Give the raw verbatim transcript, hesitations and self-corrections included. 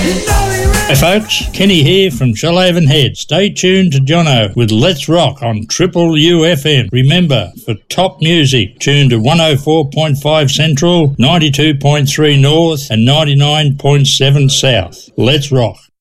Hey folks, Kenny here from Shoalhaven Head. Stay tuned to Jono with Let's Rock on Triple U F M. Remember, for top music, tune to one oh four point five Central, ninety-two point three North and ninety-nine point seven South. Let's rock.